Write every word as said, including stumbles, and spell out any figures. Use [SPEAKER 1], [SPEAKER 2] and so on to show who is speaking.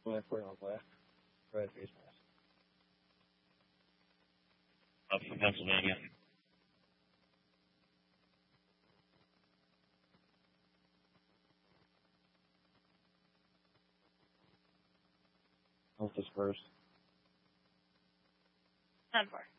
[SPEAKER 1] My four on left. Right face mask.
[SPEAKER 2] Up from Pennsylvania.
[SPEAKER 1] I'll disperse.
[SPEAKER 3] ten four.